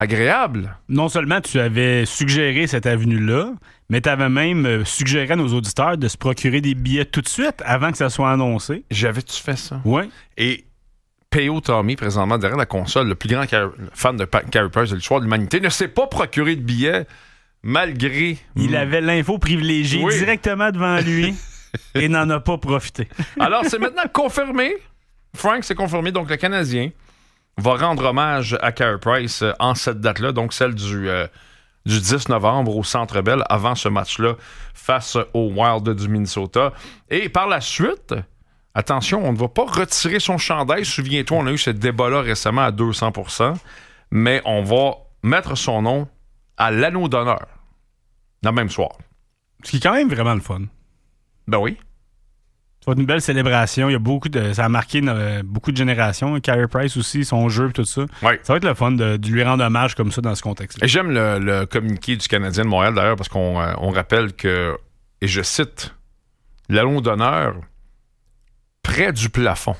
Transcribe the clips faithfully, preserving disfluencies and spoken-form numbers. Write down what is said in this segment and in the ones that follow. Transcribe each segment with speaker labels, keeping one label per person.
Speaker 1: agréable.
Speaker 2: Non seulement tu avais suggéré cette avenue-là, mais tu avais même suggéré à nos auditeurs de se procurer des billets tout de suite avant que ça soit annoncé.
Speaker 1: J'avais-tu fait ça?
Speaker 2: Oui.
Speaker 1: Et P O Tommy, présentement, derrière la console, le plus grand car- fan de pa- Carey Price de l'histoire de l'humanité, ne s'est pas procuré de billets malgré...
Speaker 2: Il avait l'info privilégiée
Speaker 1: Oui.
Speaker 2: directement devant lui et n'en a pas profité.
Speaker 1: Alors, c'est maintenant confirmé. Frank, c'est confirmé. Donc, le Canadien va rendre hommage à Carey Price euh, en cette date-là, donc celle du, euh, du dix novembre au Centre Bell, avant ce match-là, face au Wild du Minnesota. Et par la suite, attention, on ne va pas retirer son chandail. Souviens-toi, on a eu ce débat-là récemment à deux cents pour cent, mais on va mettre son nom à l'anneau d'honneur, le même soir.
Speaker 2: Ce qui est quand même vraiment le fun.
Speaker 1: Ben oui.
Speaker 2: Ça va être une belle célébration. Il y a beaucoup de, ça a marqué euh, beaucoup de générations. Carey Price aussi, son jeu et tout ça.
Speaker 1: Oui.
Speaker 2: Ça va être le fun de, de lui rendre hommage comme ça dans ce contexte-là.
Speaker 1: Et j'aime le, le communiqué du Canadien de Montréal, d'ailleurs, parce qu'on euh, on rappelle que, et je cite, l'anneau d'honneur près du plafond.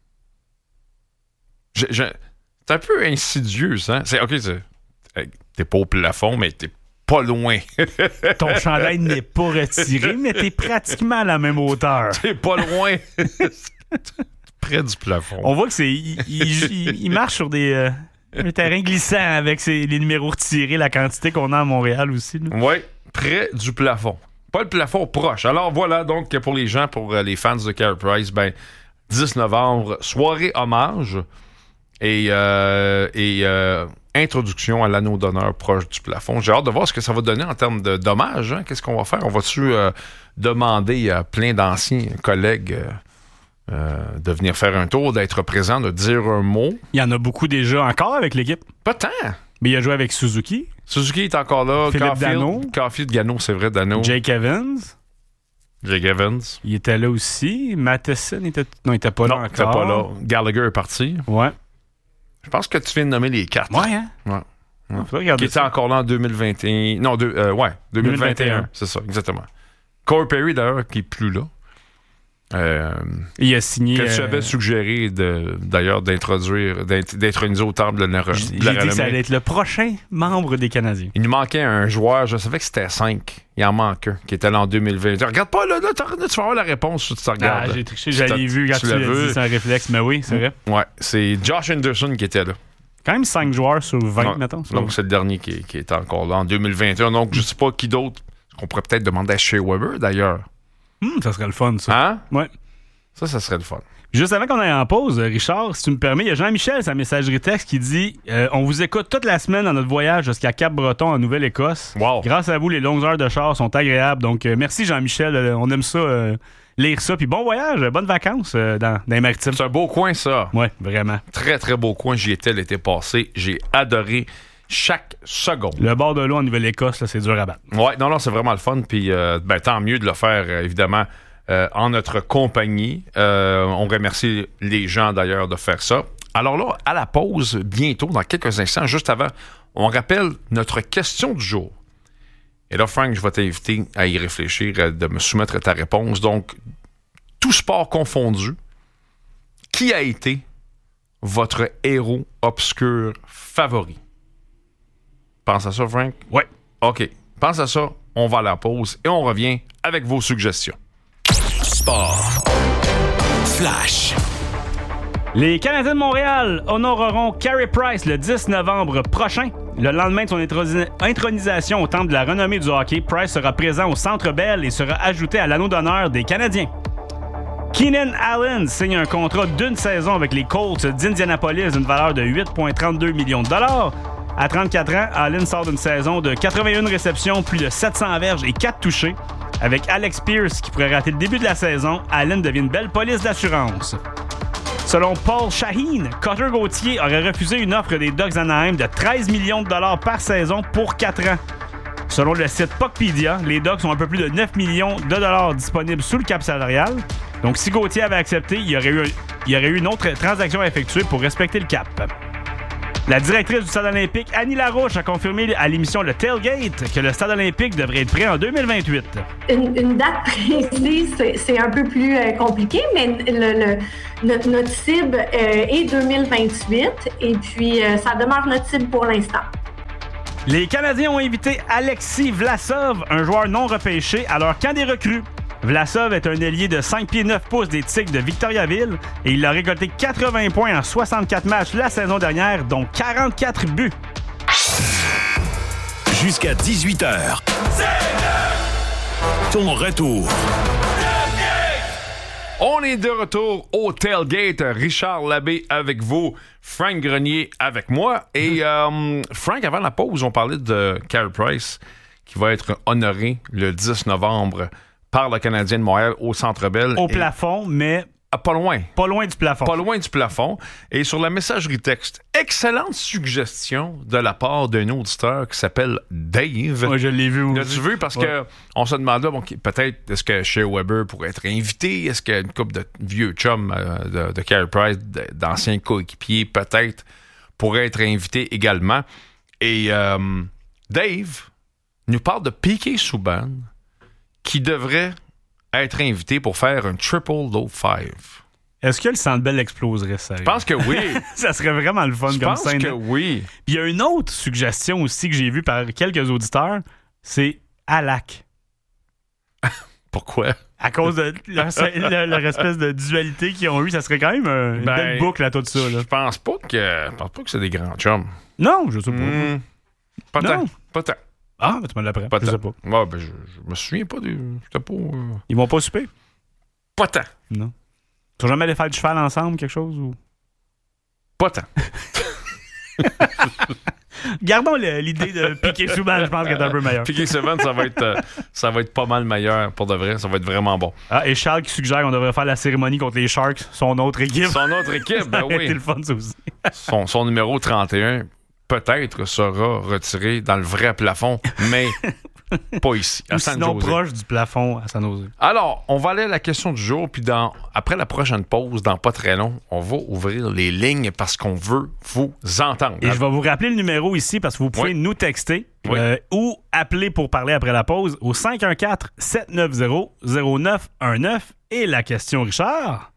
Speaker 1: Je, je, c'est un peu insidieux, ça. C'est, OK, c'est, t'es pas au plafond, mais t'es pas loin.
Speaker 2: Ton chandail n'est pas retiré, mais t'es pratiquement à la même hauteur.
Speaker 1: T'es pas loin. Près du plafond.
Speaker 2: On voit que c'est. Il, il- il- il marche sur des. Euh, un terrain glissant avec ses, les numéros retirés, la quantité qu'on a à Montréal aussi. Là.
Speaker 1: Oui, près du plafond. Pas le plafond proche. Alors voilà, donc, pour les gens, pour euh, les fans de Carey Price, ben, dix novembre, soirée hommage et, euh, et euh, introduction à l'anneau d'honneur proche du plafond. J'ai hâte de voir ce que ça va donner en termes de dommages. Hein? Qu'est-ce qu'on va faire? On va-tu euh, demander à plein d'anciens collègues euh, euh, de venir faire un tour, d'être présent, de dire un mot?
Speaker 2: Il y en a beaucoup déjà encore avec l'équipe.
Speaker 1: Pas tant.
Speaker 2: Mais il a joué avec Suzuki,
Speaker 1: Suzuki est encore là.
Speaker 2: Philippe
Speaker 1: Caulfield,
Speaker 2: Danault.
Speaker 1: Caulfield, Gano, c'est vrai, Dano.
Speaker 2: Jake Evans.
Speaker 1: Jake Evans.
Speaker 2: Il était là aussi. Matheson était. Non, il était pas là
Speaker 1: Non,
Speaker 2: encore.
Speaker 1: t'es pas là. Gallagher est parti.
Speaker 2: Ouais.
Speaker 1: Je pense que tu viens de nommer les quatre.
Speaker 2: Ouais, hein?
Speaker 1: Ouais.
Speaker 2: Ouais. Faudrait
Speaker 1: Qui
Speaker 2: regarder
Speaker 1: était
Speaker 2: ça.
Speaker 1: encore là en deux mille vingt et un. Non, deux, euh, ouais, deux mille vingt et un.
Speaker 2: deux mille vingt et un.
Speaker 1: C'est ça, exactement. Corey Perry, d'ailleurs, qui est plus là. Euh,
Speaker 2: Il a signé.
Speaker 1: que tu
Speaker 2: euh,
Speaker 1: avais suggéré, de, d'ailleurs, d'introduire, d'int- d'introniser au temple de la, de
Speaker 2: J'ai
Speaker 1: la
Speaker 2: j'ai dit que ça
Speaker 1: renommée.
Speaker 2: allait être le prochain membre des Canadiens.
Speaker 1: Il nous manquait un joueur, je savais que c'était cinq. Il en manque un, qui était là en deux mille vingt. Regarde pas, là, là, tu vas avoir la réponse si tu te regardes.
Speaker 2: Ah,
Speaker 1: là.
Speaker 2: j'ai triché,
Speaker 1: Tu
Speaker 2: j'allais
Speaker 1: t'as-
Speaker 2: vu quand
Speaker 1: tu
Speaker 2: tu
Speaker 1: l'as
Speaker 2: l'as
Speaker 1: vu.
Speaker 2: dit, c'est un réflexe. Mais oui, c'est vrai.
Speaker 1: Ouais, c'est Josh Anderson qui était là.
Speaker 2: Quand même cinq joueurs sur vingt,
Speaker 1: Ouais.
Speaker 2: mettons.
Speaker 1: Donc, c'est le dernier qui, qui est encore là en deux mille vingt et un. Donc, je sais pas qui d'autre. Qu'on pourrait peut-être demander à Shea Weber, d'ailleurs.
Speaker 2: Hum, ça serait le fun, ça.
Speaker 1: Hein?
Speaker 2: Ouais.
Speaker 1: Ça, ça serait le fun.
Speaker 2: Juste avant qu'on aille en pause, Richard, si tu me permets, il y a Jean-Michel, sa messagerie texte, qui dit euh, on vous écoute toute la semaine dans notre voyage jusqu'à Cap-Breton en Nouvelle-Écosse.
Speaker 1: Wow.
Speaker 2: Grâce à vous, les longues heures de char sont agréables. Donc, euh, merci Jean-Michel. Euh, on aime ça, euh, lire ça. Puis bon voyage, euh, bonnes vacances euh, dans, dans les maritimes.
Speaker 1: C'est un beau coin, ça.
Speaker 2: Ouais, vraiment.
Speaker 1: Très, très beau coin. J'y étais l'été passé. J'ai adoré chaque seconde.
Speaker 2: Le bord de l'eau en Nouvelle-Écosse, là, c'est dur à battre.
Speaker 1: Ouais, non, non, c'est vraiment le fun. Puis, euh, ben, tant mieux de le faire, euh, évidemment, euh, en notre compagnie. Euh, on remercie les gens, d'ailleurs, de faire ça. Alors là, à la pause, bientôt, dans quelques instants, juste avant, on rappelle notre question du jour. Et là, Frank, je vais t'inviter à y réfléchir, à de me soumettre à ta réponse. Donc, tout sport confondu, qui a été votre héros obscur favori? Pense à ça, Frank?
Speaker 2: Ouais.
Speaker 1: OK. Pense à ça. On va à la pause et on revient avec vos suggestions.
Speaker 3: Sport. Flash.
Speaker 2: Les Canadiens de Montréal honoreront Carey Price le dix novembre prochain. Le lendemain de son intro- intronisation au temple de la renommée du hockey, Price sera présent au Centre Bell et sera ajouté à l'anneau d'honneur des Canadiens. Keenan Allen signe un contrat d'une saison avec les Colts d'Indianapolis d'une valeur de huit virgule trente-deux millions de dollars. À trente-quatre ans, Allen sort d'une saison de quatre-vingt-une réceptions, plus de sept cents verges et quatre touchés. Avec Alex Pierce qui pourrait rater le début de la saison, Allen devient une belle police d'assurance. Selon Paul Shaheen, Cutter Gauthier aurait refusé une offre des Ducks d'Anaheim de treize millions de dollars par saison pour quatre ans. Selon le site Puckpedia, les Ducks ont un peu plus de neuf millions de dollars disponibles sous le cap salarial. Donc si Gauthier avait accepté, il y aurait eu, il y aurait eu une autre transaction à effectuer pour respecter le cap. La directrice du Stade olympique, Annie Larouche, a confirmé à l'émission Le Tailgate que le Stade olympique devrait être prêt en deux mille vingt-huit.
Speaker 4: Une, une date précise, c'est, c'est un peu plus euh, compliqué, mais le, le, notre, notre cible euh, est deux mille vingt-huit et puis euh, ça demeure notre cible pour l'instant.
Speaker 2: Les Canadiens ont invité Alexis Vlasov, un joueur non repêché, à leur camp des recrues. Vlasov est un ailier de cinq pieds neuf pouces des Tigres de Victoriaville et il a récolté quatre-vingts points en soixante-quatre matchs la saison dernière, dont quarante-quatre buts.
Speaker 3: Jusqu'à dix-huit heures. Ton retour.
Speaker 1: On est de retour au Tailgate. Richard Labbé avec vous, Frank Grenier avec moi. Et euh, Frank, avant la pause, on parlait de Carey Price qui va être honoré le dix novembre par le Canadien de Montréal au Centre Bell.
Speaker 2: Au
Speaker 1: Et,
Speaker 2: plafond, mais
Speaker 1: ah, pas loin.
Speaker 2: pas loin du plafond.
Speaker 1: Pas loin du plafond. Et sur la messagerie texte, excellente suggestion de la part d'un auditeur qui s'appelle Dave.
Speaker 2: Ouais, je l'ai vu.
Speaker 1: L'as-tu vu? Parce
Speaker 2: ouais.
Speaker 1: que on se demandait, bon, peut-être, est-ce que Shea Weber pourrait être invité? Est-ce qu'il y a une couple de vieux chums euh, de, de Carey Price, de, d'anciens coéquipiers, peut-être, pourraient être invités également? Et euh, Dave nous parle de P K Subban qui devrait être invité pour faire un triple low five.
Speaker 2: Est-ce que le Centre Bell exploserait, ça?
Speaker 1: Je pense que oui.
Speaker 2: Ça serait vraiment le fun
Speaker 1: Je
Speaker 2: comme
Speaker 1: pense
Speaker 2: scène.
Speaker 1: que oui.
Speaker 2: Puis il y a une autre suggestion aussi que j'ai vue par quelques auditeurs, c'est Alak.
Speaker 1: Pourquoi?
Speaker 2: À cause de leur, leur, leur espèce de dualité qu'ils ont eu, ça serait quand même une
Speaker 1: Ben,
Speaker 2: belle boucle à tout ça. Là.
Speaker 1: Je pense pas que je pense pas que c'est des grands chums.
Speaker 2: Non, je sais pas.
Speaker 1: Mmh, pas
Speaker 2: Non.
Speaker 1: tant. Pas tant.
Speaker 2: Ah, mais tu me l'apprends.
Speaker 1: Pas
Speaker 2: Je sais
Speaker 1: tant.
Speaker 2: pas.
Speaker 1: Ouais, ben, je, je me souviens pas du. C'était pas. euh,
Speaker 2: Ils vont pas souper?
Speaker 1: Pas tant.
Speaker 2: Non. Tu vas jamais aller faire du cheval ensemble, quelque chose? Ou...
Speaker 1: Pas tant.
Speaker 2: Gardons le- l'idée de piquer souvent, je pense qu'elle est un peu meilleure.
Speaker 1: P K Subban, ça va être euh, ça va être pas mal meilleur pour de vrai. Ça va être vraiment bon.
Speaker 2: Ah, et Charles qui suggère qu'on devrait faire la cérémonie contre les Sharks, son autre équipe.
Speaker 1: Son autre équipe,
Speaker 2: Ça
Speaker 1: ben
Speaker 2: aurait été
Speaker 1: oui.
Speaker 2: le fun, ça aussi.
Speaker 1: Son, son numéro trente et un peut-être sera retiré dans le vrai plafond, mais pas ici, à
Speaker 2: Ou
Speaker 1: San
Speaker 2: sinon
Speaker 1: Jose.
Speaker 2: proche du plafond à San Jose.
Speaker 1: Alors, on va aller à la question du jour, puis dans, après la prochaine pause, dans pas très long, on va ouvrir les lignes parce qu'on veut vous entendre.
Speaker 2: Et je vais vous rappeler le numéro ici parce que vous pouvez
Speaker 1: Oui.
Speaker 2: nous texter
Speaker 1: Oui.
Speaker 2: euh, ou appeler pour parler après la pause au cinq un quatre, sept neuf zéro, zéro neuf un neuf. Et la question, Richard?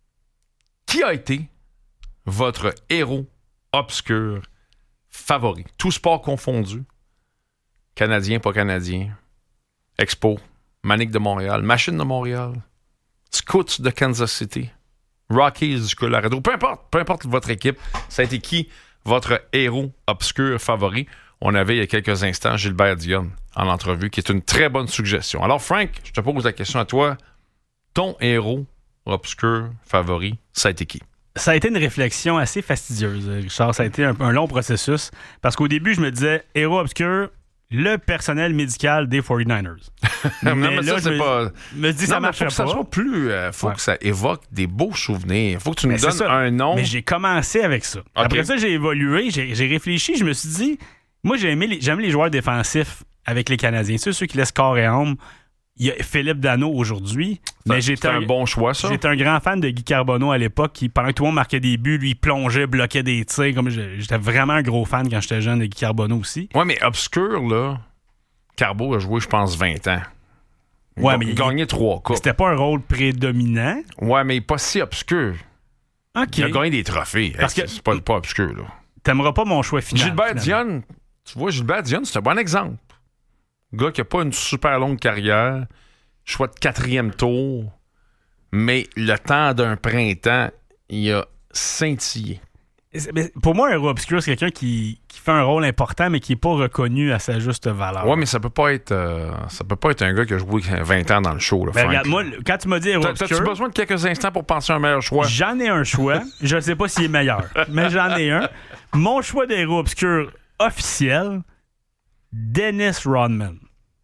Speaker 1: Qui a été votre héros obscur favori? Tout sport confondu. Canadien, pas canadien. Expo. Manic de Montréal. Machine de Montréal. Scouts de Kansas City. Rockies du Colorado. Peu importe, peu importe votre équipe. Ça a été qui votre héros obscur favori? On avait il y a quelques instants Gilbert Dionne en entrevue, qui est une très bonne suggestion. Alors, Frank, je te pose la question à toi. Ton héros obscur favori, ça a été qui?
Speaker 2: Ça a été une réflexion assez fastidieuse, Richard. Ça a été un, un long processus. Parce qu'au début, je me disais, héros obscur, le personnel médical des forty-niners.
Speaker 1: non, mais,
Speaker 2: là,
Speaker 1: ça,
Speaker 2: je
Speaker 1: c'est
Speaker 2: me,
Speaker 1: pas...
Speaker 2: me dis, ça
Speaker 1: Non, mais
Speaker 2: marcherait
Speaker 1: faut que ça
Speaker 2: pas.
Speaker 1: soit plus... euh, faut
Speaker 2: Ouais.
Speaker 1: que ça évoque des beaux souvenirs. Faut que tu
Speaker 2: Mais
Speaker 1: nous
Speaker 2: c'est
Speaker 1: donnes
Speaker 2: ça.
Speaker 1: un nom.
Speaker 2: Mais j'ai commencé avec ça. Après ça, j'ai évolué, j'ai, j'ai réfléchi, je me suis dit, moi, j'ai aimé les, j'aime les joueurs défensifs avec les Canadiens. C'est ceux qui laissent corps et âme. Il y a Philippe Danault aujourd'hui, mais
Speaker 1: C'est
Speaker 2: j'étais
Speaker 1: un
Speaker 2: un,
Speaker 1: bon choix, ça.
Speaker 2: j'étais un grand fan de Guy Carbonneau à l'époque, qui, pendant que tout le monde marquait des buts, lui, il plongeait, bloquait des tirs. Comme je- j'étais vraiment un gros fan quand j'étais jeune de Guy Carbonneau aussi.
Speaker 1: Ouais, mais obscur, là, Carbo a joué, je pense, vingt ans. Il
Speaker 2: Ouais,
Speaker 1: a
Speaker 2: mais il-
Speaker 1: gagné trois coupes.
Speaker 2: C'était pas un rôle prédominant.
Speaker 1: Ouais, mais pas si obscur.
Speaker 2: OK.
Speaker 1: Il a gagné des trophées.
Speaker 2: Parce
Speaker 1: Hey,
Speaker 2: que-
Speaker 1: c'est pas, pas obscur, là.
Speaker 2: T'aimeras pas mon choix final.
Speaker 1: Gilbert
Speaker 2: finalement.
Speaker 1: Dionne, tu vois, Gilbert Dionne, c'est un bon exemple. Gars qui a pas une super longue carrière, choix de quatrième tour, mais le temps d'un printemps, il a scintillé.
Speaker 2: Mais pour moi, un héros obscur, c'est quelqu'un qui, qui fait un rôle important, mais qui n'est pas reconnu à sa juste valeur.
Speaker 1: Ouais, mais ça peut pas être euh, ça peut pas être un gars qui a joué vingt ans dans le show, là,
Speaker 2: Ben,
Speaker 1: Frank.
Speaker 2: regarde, moi, le- quand tu m'as dit héros
Speaker 1: T'as- T'as-tu
Speaker 2: obscur,
Speaker 1: besoin de quelques instants pour penser à un meilleur choix?
Speaker 2: j'en ai un choix. Je ne sais pas s'il est meilleur, mais j'en ai un. Mon choix de héros obscur officiel, Dennis Rodman.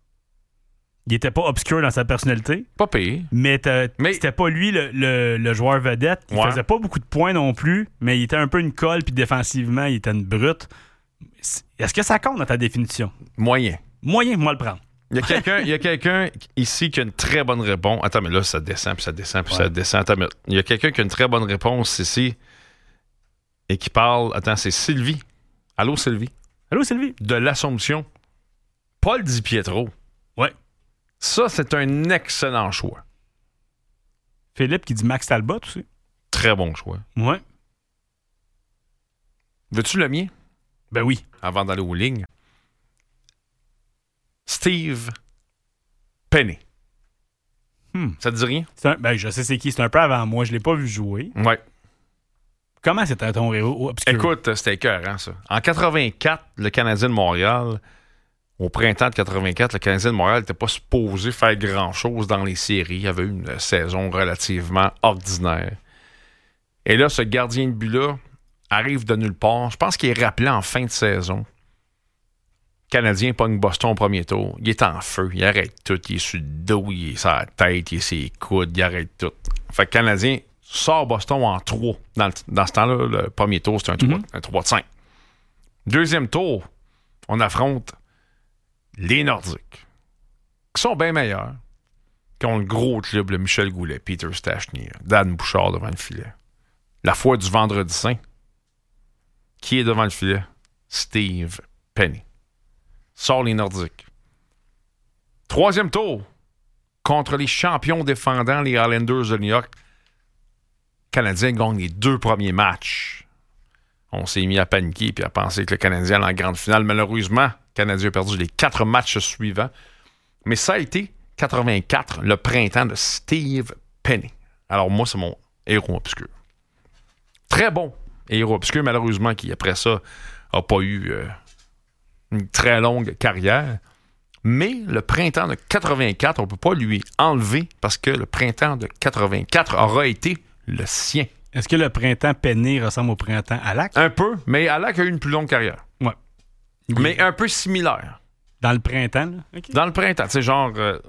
Speaker 2: Il était pas obscur dans sa personnalité,
Speaker 1: Pas pire.
Speaker 2: mais, t'as-
Speaker 1: Mais-
Speaker 2: c'était pas lui le, le- le joueur vedette. Il
Speaker 1: Ouais.
Speaker 2: faisait pas beaucoup de points non plus, mais il était un peu une colle, puis défensivement, il était une brute. Est-ce que ça compte dans ta définition?
Speaker 1: Moyen.
Speaker 2: Moyen, moi le prendre.
Speaker 1: Il y a quelqu'un, il y a quelqu'un ici qui a une très bonne réponse. Attends, mais là, ça descend, puis ça descend, puis ça
Speaker 2: Ouais.
Speaker 1: descend. Attends, mais il y a quelqu'un qui a une très bonne réponse ici et qui parle. Attends, c'est Sylvie. Allô, Sylvie?
Speaker 2: Allô, Sylvie?
Speaker 1: De l'Assomption. Paul Di Pietro.
Speaker 2: Ouais.
Speaker 1: Ça, c'est un excellent choix.
Speaker 2: Philippe qui dit Max Talbot aussi.
Speaker 1: Très bon choix.
Speaker 2: Ouais.
Speaker 1: Veux-tu le mien
Speaker 2: Ben oui.
Speaker 1: avant d'aller aux lignes? Steve Penney.
Speaker 2: Hmm.
Speaker 1: Ça te dit rien?
Speaker 2: C'est un, ben, je sais c'est qui. C'est un peu avant moi. Je l'ai pas vu jouer.
Speaker 1: Ouais.
Speaker 2: Comment c'était ton héros obscur?
Speaker 1: Écoute, c'était écœurant, ça. En quatre-vingt-quatre, le Canadien de Montréal, au printemps de quatre-vingt-quatre, le Canadien de Montréal n'était pas supposé faire grand-chose dans les séries. Il y avait eu une saison relativement ordinaire. Et là, ce gardien de but-là arrive de nulle part. Je pense qu'il est rappelé en fin de saison. Le Canadien pogne Boston au premier tour. Il est en feu. Il arrête tout. Il est sur le dos, il est sur la tête, il est sur les coudes, il arrête tout. Fait que le Canadien sort Boston en trois. Dans, le, dans ce temps-là, le premier tour, c'est un trois, mm-hmm. un trois de cinq. Deuxième tour, on affronte les Nordiques, qui sont bien meilleurs, qui ont le gros club, le Michel Goulet, Peter Stastny, Dan Bouchard devant le filet. La foi du Vendredi Saint, qui est devant le filet? Steve Penney. Sort les Nordiques. Troisième tour, contre les champions défendants, les Islanders de New York. Le Canadien gagne les deux premiers matchs. On s'est mis à paniquer et à penser que le Canadien allait en grande finale. Malheureusement, le Canadien a perdu les quatre matchs suivants. Mais ça a été quatre-vingt-quatre, le printemps de Steve Penney. Alors moi, c'est mon héros obscur. Très bon héros obscur, malheureusement, qui après ça n'a pas eu euh, une très longue carrière. Mais le printemps de quatre-vingt-quatre, on ne peut pas lui enlever parce que le printemps de quatre-vingt-quatre aura été le sien.
Speaker 2: Est-ce que le printemps Penney ressemble au printemps Halak?
Speaker 1: Un peu, mais Halak a eu une plus longue carrière.
Speaker 2: Ouais.
Speaker 1: Mais un peu similaire.
Speaker 2: Dans le printemps, là? Okay.
Speaker 1: Dans le printemps, tu sais, genre, euh,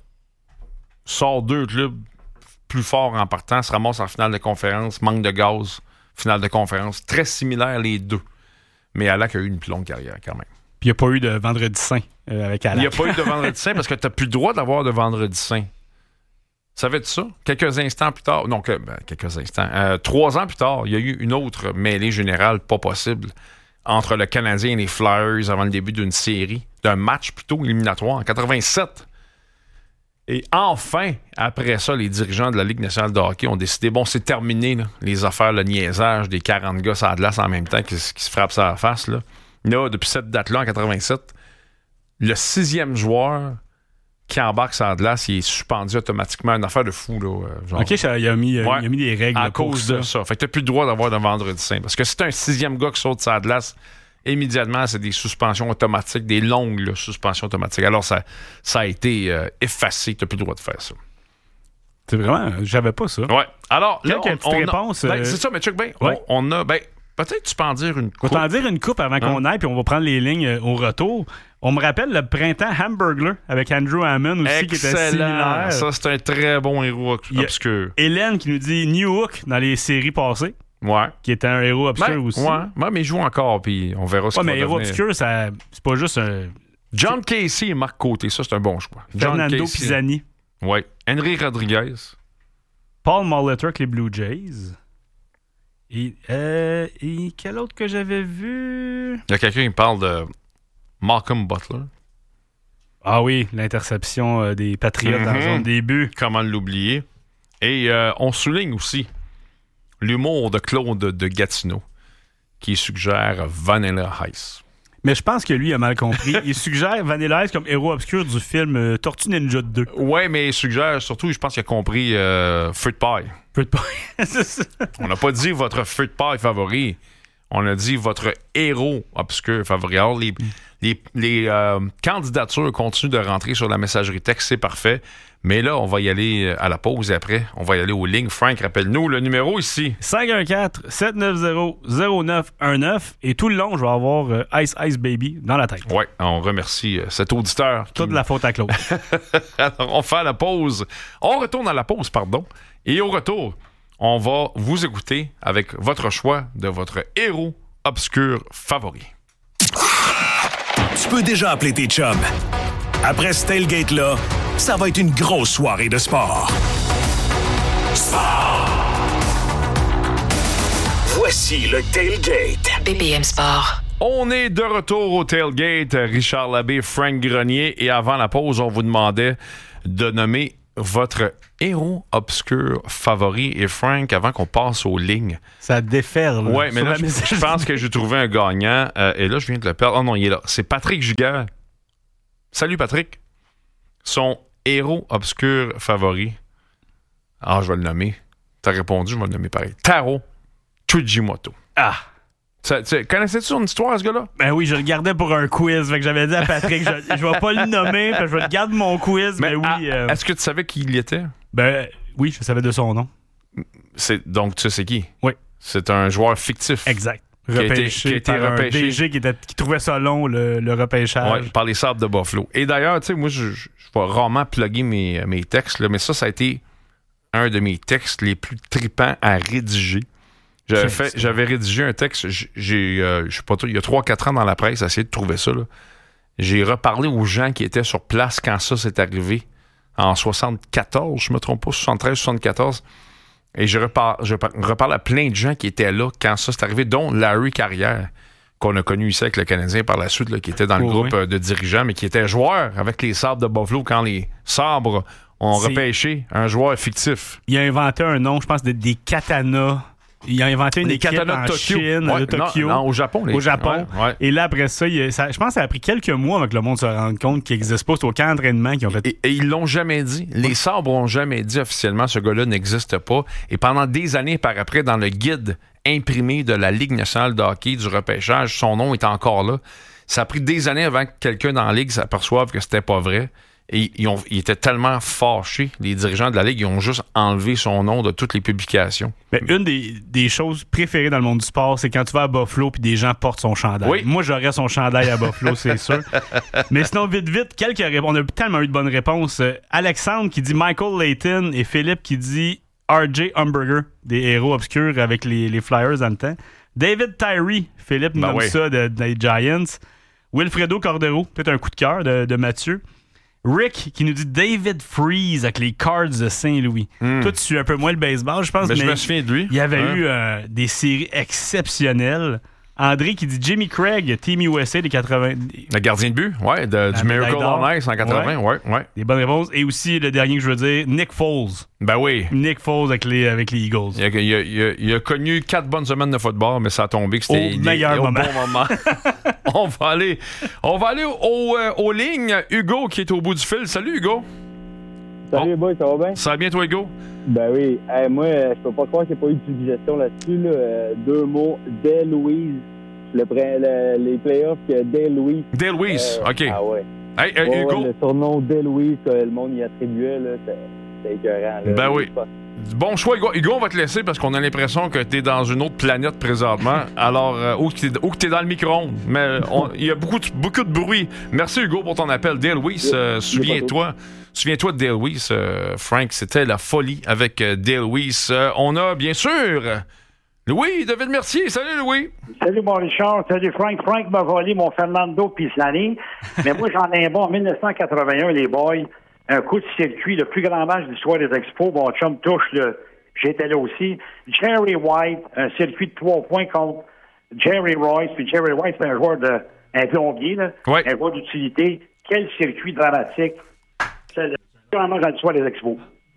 Speaker 1: sort deux clubs plus forts en partant, se ramasse en finale de conférence, manque de gaz, finale de conférence. Très similaire les deux. Mais Halak a eu une plus longue carrière quand même.
Speaker 2: Puis il n'y a pas eu de Vendredi Saint euh, avec Halak.
Speaker 1: Il n'y a pas eu de Vendredi Saint parce que tu n'as plus le droit d'avoir de Vendredi Saint. Savais-tu ça? Quelques instants plus tard, non, que, ben, quelques instants, euh, trois ans plus tard, il y a eu une autre mêlée générale pas possible entre le Canadien et les Flyers avant le début d'une série, d'un match plutôt éliminatoire en quatre-vingt-sept. Et enfin, après ça, les dirigeants de la Ligue nationale de hockey ont décidé, bon, c'est terminé, là, les affaires, le niaisage des quarante gars sur la glace en même temps qui, qui se frappent sur la face. Là. Là, depuis cette date-là, en quatre-vingt-sept, le sixième joueur qui embarque sur la glace, il est suspendu automatiquement. Une affaire de fou, là. Genre.
Speaker 2: OK, ça, il, a mis,
Speaker 1: ouais,
Speaker 2: il a mis des règles.
Speaker 1: À cause de ça. Fait que t'as plus le droit d'avoir de Vendredi Saint. Parce que si t'as un sixième gars qui saute sur la glace, immédiatement, c'est des suspensions automatiques, des longues là, suspensions automatiques. Alors, ça, ça a été euh, effacé. T'as plus le droit de faire ça.
Speaker 2: C'est vraiment... J'avais pas ça.
Speaker 1: Ouais. Alors, là,
Speaker 2: Quelques
Speaker 1: on,
Speaker 2: petites
Speaker 1: on
Speaker 2: réponses.
Speaker 1: A, ben,
Speaker 2: euh...
Speaker 1: c'est ça, mais check bien.
Speaker 2: Ouais.
Speaker 1: On, on a... Ben, peut-être tu peux en dire une coupe.
Speaker 2: On va t'en dire une coupe avant hein? qu'on aille, puis on va prendre les lignes euh, au retour. On me rappelle le printemps Hamburglar avec Andrew Hammond aussi,
Speaker 1: excellent.
Speaker 2: Qui était similaire.
Speaker 1: Ça, c'est un très bon héros obscur.
Speaker 2: Hélène qui nous dit New Hook dans les séries passées.
Speaker 1: Ouais.
Speaker 2: Qui était un héros obscur
Speaker 1: ben,
Speaker 2: aussi.
Speaker 1: Ouais. ouais, mais il joue encore, puis on verra ce
Speaker 2: ouais,
Speaker 1: qu'il va
Speaker 2: mais héros
Speaker 1: devenir.
Speaker 2: obscur, ça, c'est pas juste un...
Speaker 1: John Casey et Marc Côté, ça, c'est un bon choix.
Speaker 2: Fernando
Speaker 1: John Casey.
Speaker 2: Pisani.
Speaker 1: Ouais. Henry Rodriguez.
Speaker 2: Paul Molitor avec les Blue Jays. Et, euh, et quel autre que j'avais vu?
Speaker 1: Il y a quelqu'un qui parle de Malcolm Butler.
Speaker 2: Ah oui, l'interception euh, des Patriotes mm-hmm. dans le zone des buts.
Speaker 1: Comment l'oublier? Et euh, on souligne aussi l'humour de Claude de Gatineau qui suggère Vanilla Ice.
Speaker 2: Mais je pense que lui a mal compris. Il suggère Vanilla Ice comme héros obscur du film euh, Tortue Ninja deux.
Speaker 1: Ouais, mais il suggère surtout, je pense qu'il a compris euh, Fruit Pie.
Speaker 2: Fruit Pie, c'est ça.
Speaker 1: On n'a pas dit votre Fruit Pie favori. On a dit votre héros obscur favori. Alors, les, les, les euh, candidatures continuent de rentrer sur la messagerie texte, c'est parfait. Mais là, on va y aller à la pause et après, on va y aller aux lignes. Frank, rappelle-nous le numéro ici.
Speaker 2: cinq un quatre, sept neuf zéro, zéro neuf un neuf. Et tout le long, je vais avoir euh, Ice Ice Baby dans la tête.
Speaker 1: Oui, on remercie euh, cet auditeur. Qui...
Speaker 2: Toute la faute à Claude.
Speaker 1: Alors, on fait la pause. On retourne à la pause, pardon. Et au retour, on va vous écouter avec votre choix de votre héros obscur favori.
Speaker 3: Tu peux déjà appeler tes chums. Après ce tailgate-là, ça va être une grosse soirée de sport. Sport! Voici le tailgate.
Speaker 5: B B M Sport.
Speaker 1: On est de retour au tailgate. Richard Labbé, Frank Grenier. Et avant la pause, on vous demandait de nommer votre héros obscur favori. Et Frank, avant qu'on passe aux lignes...
Speaker 2: Ça déferle.
Speaker 1: Oui, mais là, je, je pense que j'ai trouvé un gagnant. Euh, et là, je viens de le perdre. Oh non, il est là. C'est Patrick Giguère. Salut, Patrick. son héros obscur favori. Ah, je vais le nommer. T'as répondu, je vais le nommer pareil. Taro Tsujimoto.
Speaker 2: Ah!
Speaker 1: Ça, tu, connaissais-tu son histoire, ce gars-là?
Speaker 2: Ben oui, je le gardais pour un quiz. Fait que j'avais dit à Patrick, je, je vais pas le nommer, je vais le garder mon quiz, mais, mais oui.
Speaker 1: À,
Speaker 2: euh...
Speaker 1: Est-ce que tu savais qui il était?
Speaker 2: Ben oui, je savais de son nom.
Speaker 1: C'est, donc, tu sais c'est qui?
Speaker 2: Oui.
Speaker 1: C'est un joueur fictif.
Speaker 2: Exact.
Speaker 1: Qui a été,
Speaker 2: repêché
Speaker 1: qui a été
Speaker 2: par
Speaker 1: repêché.
Speaker 2: un D G qui, était, qui trouvait ça long, le, le repêchage.
Speaker 1: Ouais, par les Sabres de Buffalo. Et d'ailleurs, tu sais, moi, je, je, je vais rarement plugger mes, mes textes, là, mais ça, ça a été un de mes textes les plus tripants à rédiger. J'avais, fait, j'avais rédigé un texte, j'ai, euh, je sais pas trop, il y a trois quatre ans dans la presse, essayé de trouver ça. Là. J'ai reparlé aux gens qui étaient sur place quand ça s'est arrivé, en soixante-quatorze, je me trompe pas, soixante-treize soixante-quatorze. Et je reparle, je reparle à plein de gens qui étaient là quand ça s'est arrivé, dont Larry Carrière, qu'on a connu ici avec le Canadien par la suite, là, qui était dans le oh, groupe oui. de dirigeants, mais qui était joueur avec les Sabres de Buffalo quand les Sabres ont C'est... repêché un joueur fictif.
Speaker 2: Il a inventé un nom, je pense, de, des katanas. Il a inventé une
Speaker 1: les
Speaker 2: équipe en
Speaker 1: Tokyo.
Speaker 2: Chine,
Speaker 1: ouais,
Speaker 2: de Tokyo.
Speaker 1: Non, non, au Japon. Les...
Speaker 2: Au Japon.
Speaker 1: Ouais, ouais.
Speaker 2: Et là, après ça, il, ça, je pense que ça a pris quelques mois avant que le monde se rende compte qu'il n'existe pas. C'est au camp d'entraînement qu'ils ont fait.
Speaker 1: Et, et ils l'ont jamais dit. Les Sabres n'ont jamais dit officiellement ce gars-là n'existe pas. Et pendant des années par après, dans le guide imprimé de la Ligue nationale de hockey du repêchage, son nom est encore là. Ça a pris des années avant que quelqu'un dans la Ligue s'aperçoive que c'était pas vrai. Et ils, ont, ils étaient tellement fâchés, les dirigeants de la Ligue, ils ont juste enlevé son nom de toutes les publications.
Speaker 2: Mais une des, des choses préférées dans le monde du sport, c'est quand tu vas à Buffalo puis des gens portent son chandail.
Speaker 1: Oui.
Speaker 2: Moi, j'aurais son chandail à Buffalo, c'est sûr. Mais sinon, vite, vite, quelques réponses. On a tellement eu de bonnes réponses. Euh, Alexandre qui dit Michael Layton et Philippe qui dit R J Umberger, des héros obscurs avec les, les Flyers dans le temps. David Tyree, Philippe ben nomme oui. ça de, des Giants. Wilfredo Cordero, peut-être un coup de cœur de, de Mathieu. Rick qui nous dit David Freeze avec les Cards de Saint-Louis. Mm. Toi, tu suis un peu moins le baseball, je pense.
Speaker 1: Mais,
Speaker 2: mais
Speaker 1: je me souviens de lui.
Speaker 2: Il y avait
Speaker 1: hein?
Speaker 2: eu euh, des séries exceptionnelles. André qui dit Jimmy Craig, Team U S A des quatre-vingts.
Speaker 1: Le gardien de but, ouais, de, du Miracle on Ice en quatre-vingts, ouais. ouais, ouais.
Speaker 2: Des bonnes réponses. Et aussi, le dernier que je veux dire, Nick Foles.
Speaker 1: Ben oui.
Speaker 2: Nick Foles avec les, avec les Eagles.
Speaker 1: Il a, il, a, il, a, il a connu quatre bonnes semaines de football, mais ça a tombé que c'était
Speaker 2: au meilleur
Speaker 1: il,
Speaker 2: moment.
Speaker 1: Au bon moment. on va aller, on va aller au, euh, aux lignes. Hugo qui est au bout du fil. Salut Hugo.
Speaker 5: Salut, boy, ça va bien?
Speaker 1: Ça va bien, toi, Hugo?
Speaker 5: Ben oui. Hey, moi, je peux pas croire qu'il n'y a pas eu de suggestion là-dessus. Là. Euh, deux mots. Dale Louise. Le, le, les playoffs, Dale Louise.
Speaker 1: Dale Louise,
Speaker 5: euh,
Speaker 1: OK.
Speaker 5: Ah ouais.
Speaker 1: Hey, euh,
Speaker 5: ouais,
Speaker 1: Hugo.
Speaker 5: Ouais, le surnom Dale Louise que le monde y attribuait, là, c'est, c'est écœurant. Là.
Speaker 1: Ben oui. Bon choix, Hugo. Hugo, on va te laisser parce qu'on a l'impression que tu es dans une autre planète présentement. Alors, euh, ou que tu es dans le micro-ondes. Mais il y a beaucoup de, beaucoup de bruit. Merci, Hugo, pour ton appel. Dale Louise, euh, souviens-toi. Souviens-toi de Dale Louise, euh, Frank. C'était la folie avec euh, Dale Louise. Euh, on a, bien sûr, Louis, David Mercier. Salut, Louis.
Speaker 6: Salut, mon Richard. Salut, Frank. Frank m'a volé mon Fernando Pislani. Mais moi, j'en ai un bon en dix-neuf cent quatre-vingt-un, les boys. Un coup de circuit, le plus grand match de l'histoire des Expos. Mon chum touche, le... j'étais là aussi. Jerry White, un circuit de trois points contre Jerry Royce. Puis Jerry White, c'est un joueur de... un plombier, là.
Speaker 1: Ouais.
Speaker 6: Un joueur d'utilité. Quel circuit dramatique. C'est le plus grand match de l'histoire des Expos.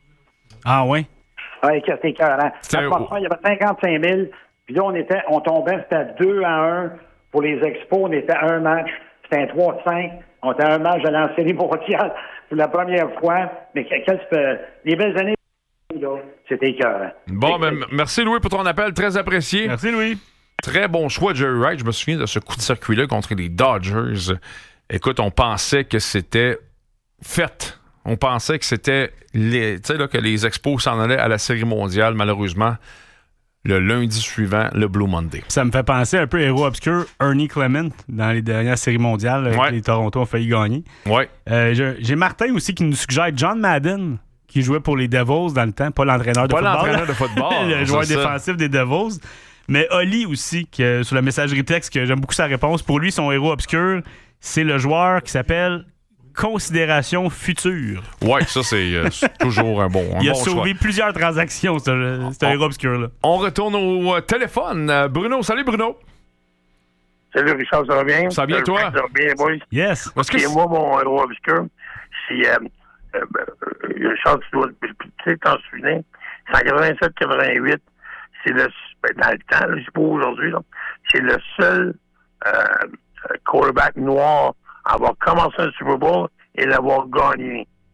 Speaker 2: Ah, oui?
Speaker 6: Ouais, c'était écœurant.
Speaker 1: C'est un...
Speaker 6: Il y avait cinquante-cinq mille. Puis là, on était, on tombait, c'était deux à un pour les Expos. On était à un match. C'était un trois cinq. On était à un match de la série mondiale pour la première fois. Mais quel, les belles années, là, c'était écœurant.
Speaker 1: Bon, ben, merci Louis pour ton appel. Très apprécié.
Speaker 2: Merci Louis.
Speaker 1: Très bon choix, Jerry Wright. Je me souviens de ce coup de circuit-là contre les Dodgers. Écoute, on pensait que c'était fait. On pensait que c'était les, tu sais, là, que les Expos s'en allaient à la Série mondiale, malheureusement. Le lundi suivant, le Blue Monday.
Speaker 2: Ça me fait penser un peu héros obscur, Ernie Clement, dans les dernières séries mondiales, ouais. que les Toronto ont failli gagner.
Speaker 1: Ouais.
Speaker 2: Euh, je, j'ai Martin aussi qui nous suggère John Madden, qui jouait pour les Devils dans le temps, pas l'entraîneur de
Speaker 1: pas
Speaker 2: football.
Speaker 1: Pas l'entraîneur de football.
Speaker 2: Le joueur défensif des Devils. Mais Oli aussi, qui, euh, sur la messagerie texte, que j'aime beaucoup sa réponse. Pour lui, son héros obscur, c'est le joueur qui s'appelle Considération Future.
Speaker 1: Ouais, ça, c'est, euh, c'est toujours un bon un
Speaker 2: Il a
Speaker 1: bon
Speaker 2: sauvé
Speaker 1: choix.
Speaker 2: plusieurs transactions, c'est un, c'est un héros obscur-là.
Speaker 1: On retourne au euh, téléphone. Euh, Bruno, salut Bruno.
Speaker 7: Salut Richard, ça va bien?
Speaker 1: Ça va bien, toi?
Speaker 7: Ça va bien, boys?
Speaker 2: Yes.
Speaker 1: Parce que
Speaker 7: Et moi, mon héros obscur, c'est... Euh, euh, euh, Richard, tu dois... Tu sais, t'en souviens, c'est en quatre-vingt-sept quatre-vingt-huit. C'est le... Ben, dans le temps, là, c'est pas aujourd'hui, là. C'est le seul euh, quarterback noir à avoir commencé un Super Bowl et l'avoir gagné.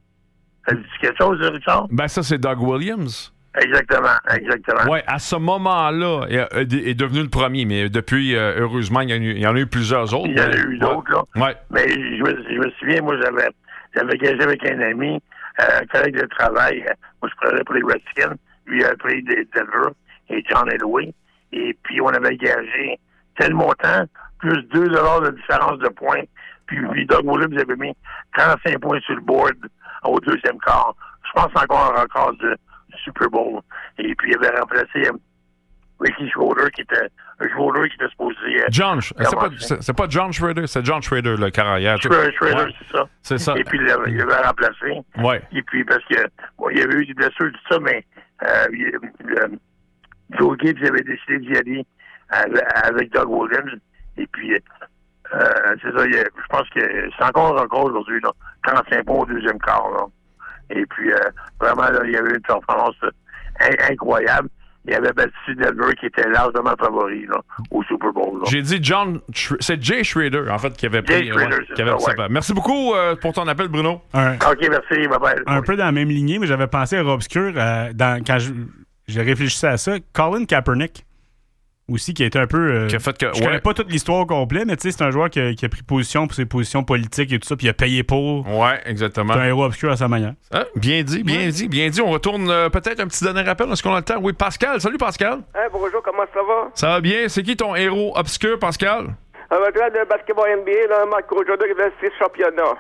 Speaker 7: Ça dit quelque chose, Richard?
Speaker 1: Ben, ça, c'est Doug Williams.
Speaker 7: Exactement, exactement.
Speaker 1: Oui, à ce moment-là, il est, est devenu le premier, mais depuis, euh, heureusement, il y, a eu, il y en a eu plusieurs autres.
Speaker 7: Il y en a eu d'autres, là.
Speaker 1: Ouais.
Speaker 7: Mais je me, je me souviens, moi, j'avais, j'avais gagé avec un ami, euh, un collègue de travail. Moi, je prenais pour les Redskins. Lui, il a pris des Denver et John Elway. Et puis, on avait gagé tel montant, plus deux dollars de différence de points. Puis, puis Doug Williams avait mis trente-cinq points sur le board au deuxième quart. Je pense encore un record de Super Bowl. Et puis, il avait remplacé euh, Ricky Schroeder, qui était un Schroeder qui était supposé... Euh,
Speaker 1: John, c'est pas, c'est, c'est pas John Schroeder, c'est John Schroeder, le carrière.
Speaker 7: Schroeder, Schroeder
Speaker 1: ouais.
Speaker 7: c'est ça.
Speaker 1: C'est ça.
Speaker 7: Et puis, il avait, il avait remplacé.
Speaker 1: Ouais.
Speaker 7: Et puis, parce que, bon, il y avait eu des blessures, tout ça, mais euh, il, euh, Joe Gibbs avait décidé d'y aller avec, avec Doug Williams. Et puis, euh, c'est ça, il, je pense que c'est encore un record aujourd'hui, là. trente-cinq points au deuxième quart, là. Et puis, euh, vraiment, là, il y avait une performance in- incroyable. Il y avait battu Denver qui était largement favori là, au Super Bowl. Là.
Speaker 1: J'ai dit John... C'est Jay Schroeder, en fait, qui avait pris...
Speaker 7: Jay Schroeder,
Speaker 1: ouais,
Speaker 7: c'est
Speaker 1: qui avait
Speaker 7: ça,
Speaker 1: ouais.
Speaker 7: ouais.
Speaker 1: Merci beaucoup euh, pour ton appel, Bruno.
Speaker 2: Un,
Speaker 7: OK, merci. Bye-bye.
Speaker 2: Un peu dans la même lignée, mais j'avais pensé à Obscure euh, dans, quand je, j'ai réfléchi à ça. Colin Kaepernick, aussi, qui a été un peu... Euh,
Speaker 1: qui a fait que,
Speaker 2: je
Speaker 1: ouais.
Speaker 2: connais pas toute l'histoire au complet, mais tu sais, c'est un joueur qui a, qui a pris position pour ses positions politiques et tout ça, puis il a payé pour.
Speaker 1: Ouais, exactement.
Speaker 2: C'est un héros obscur à sa manière.
Speaker 1: Ah, bien dit, bien ouais. dit, bien dit. On retourne euh, peut-être un petit dernier rappel. Est-ce qu'on a le temps? Oui, Pascal. Salut, Pascal.
Speaker 8: Hein, bonjour, comment ça va?
Speaker 1: Ça va bien. C'est qui ton héros obscur, Pascal?
Speaker 8: Un vétéran de basketball N B A, là, Michael Jordan, il avait six championnats.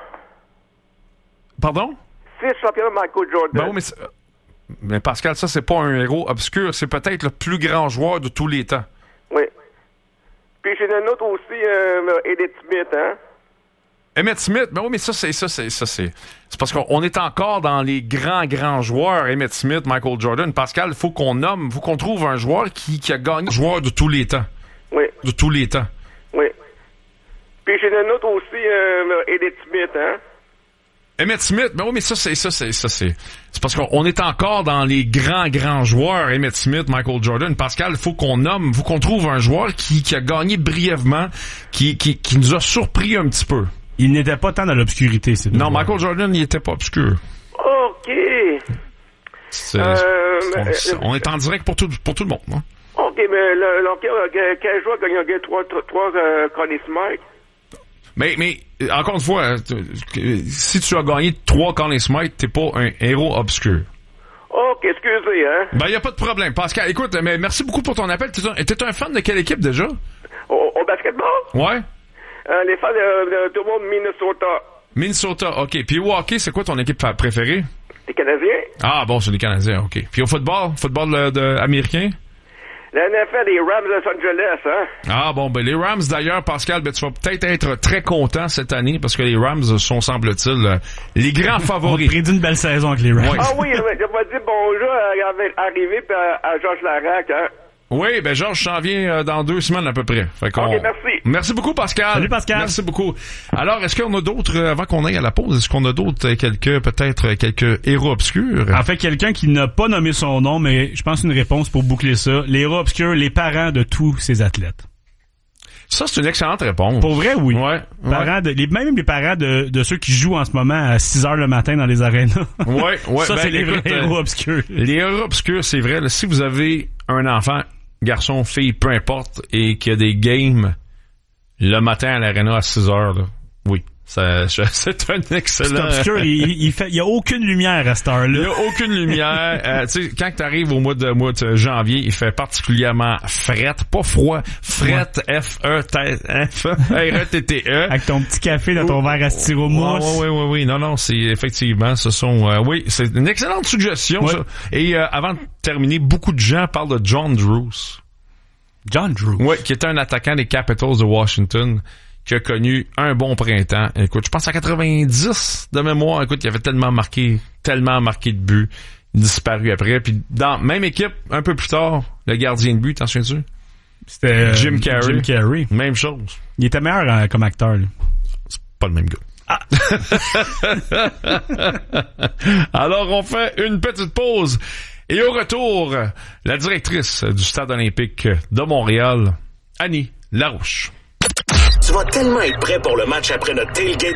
Speaker 1: Pardon?
Speaker 8: Six championnats, Michael Jordan.
Speaker 1: Ben oui, mais, c'est... mais Pascal, ça, c'est pas un héros obscur. C'est peut-être le plus grand joueur de tous les temps.
Speaker 8: Oui. Puis j'ai une autre aussi, euh, Emmitt Smith, hein?
Speaker 1: Emmitt Smith, ben oui, mais ça, c'est ça, c'est ça, c'est. C'est parce qu'on est encore dans les grands, grands joueurs, Emmitt Smith, Michael Jordan. Pascal, il faut qu'on nomme, il faut qu'on trouve un joueur qui, qui a gagné. Joueur de tous les temps.
Speaker 8: Oui.
Speaker 1: De tous les temps.
Speaker 8: Oui. Puis j'ai une autre aussi, euh, Emmitt Smith, hein?
Speaker 1: Emmitt Smith, ben oui, mais ça, c'est ça, c'est ça, c'est. C'est parce qu'on est encore dans les grands, grands joueurs, Emmitt Smith, Michael Jordan. Pascal, il faut qu'on nomme, il faut qu'on trouve un joueur qui, qui a gagné brièvement, qui, qui, qui nous a surpris un petit peu.
Speaker 2: Il n'était pas tant dans l'obscurité, c'est
Speaker 1: Non, Michael Jordan, il était pas obscur.
Speaker 8: OK.
Speaker 1: C'est,
Speaker 8: euh,
Speaker 1: on,
Speaker 8: mais,
Speaker 1: on est en direct pour tout, pour tout le monde, hein?
Speaker 8: OK, mais le, le, quel joueur a gagné trois, trois, trois euh, Connie Smythe?
Speaker 1: Mais, mais, encore une fois, si tu as gagné trois Connie Smythe, t'es pas un héros obscur.
Speaker 8: OK, excusez, hein?
Speaker 1: Ben, y a pas de problème. Pascal, écoute, mais merci beaucoup pour ton appel. T'es un, t'es un fan de quelle équipe, déjà?
Speaker 8: Au, au basketball?
Speaker 1: Ouais.
Speaker 8: Euh, les fans de, de, de tout le monde Minnesota.
Speaker 1: Minnesota, OK. Puis au hockey, c'est quoi ton équipe préférée?
Speaker 8: Les Canadiens.
Speaker 1: Ah, bon, c'est les Canadiens, OK. Puis au football, football de, de, américain?
Speaker 8: La N F L, les Rams de Los Angeles, hein?
Speaker 1: Ah, bon, ben les Rams, d'ailleurs, Pascal, ben tu vas peut-être être très content cette année parce que les Rams sont, semble-t-il, les grands favoris.
Speaker 2: On prédit une belle saison avec les Rams.
Speaker 1: Ouais.
Speaker 8: Ah oui, je vais dire bonjour à arriver à, à Georges Larac, hein?
Speaker 1: Oui, ben Georges s'en vient euh, dans deux semaines à peu près. Fait qu'on...
Speaker 8: OK, merci.
Speaker 1: Merci beaucoup, Pascal.
Speaker 2: Salut, Pascal.
Speaker 1: Merci beaucoup. Alors, est-ce qu'on a d'autres, euh, avant qu'on aille à la pause, est-ce qu'on a d'autres, euh, quelques, peut-être, euh, quelques héros obscurs?
Speaker 2: En fait, quelqu'un qui n'a pas nommé son nom, mais je pense une réponse pour boucler ça. Les héros obscurs, les parents de tous ces athlètes.
Speaker 1: Ça, c'est une excellente réponse.
Speaker 2: Pour vrai, oui.
Speaker 1: Ouais.
Speaker 2: Parents
Speaker 1: ouais.
Speaker 2: de, les, même les parents de, de ceux qui jouent en ce moment à six heures le matin dans les arénas.
Speaker 1: Ouais, ouais.
Speaker 2: Ça,
Speaker 1: ben,
Speaker 2: c'est les
Speaker 1: écoute,
Speaker 2: vrais héros obscurs.
Speaker 1: Les héros obscurs, c'est vrai. Là, si vous avez un enfant, garçon, fille, peu importe, et qu'il y a des games le matin à l'aréna à six heures, là, oui. Ça, c'est un excellent...
Speaker 2: C'est obscur, il, il fait, il y a aucune lumière à cette heure-là.
Speaker 1: Il y a aucune lumière. euh, tu sais, quand t'arrives au mois de, mois de janvier, il fait particulièrement frette, pas froid, frette, ouais. F E T T E.
Speaker 2: Avec ton petit café dans ton verre à styromousse.
Speaker 1: Oui, oui, oui, oui. Non, non, c'est effectivement, ce sont... Euh, oui, c'est une excellente suggestion, ouais. ça. Et euh, avant de terminer, beaucoup de gens parlent de John Drews.
Speaker 2: John Drews?
Speaker 1: Oui, qui était un attaquant des Capitals de Washington, qui a connu un bon printemps. Écoute, je pense à quatre-vingt-dix de mémoire. Écoute, il avait tellement marqué, tellement marqué de buts. Il a disparu après. Puis dans même équipe, un peu plus tard, le gardien de but, t'en souviens-tu?
Speaker 2: C'était euh,
Speaker 1: Jim Carrey.
Speaker 2: Jim Carrey.
Speaker 1: Même chose.
Speaker 2: Il était meilleur euh, comme acteur. Là.
Speaker 1: C'est pas le même gars. Ah. Alors, on fait une petite pause. Et au retour, la directrice du Stade olympique de Montréal, Annie Larouche.
Speaker 3: Tu vas tellement être prêt pour le match après notre tailgate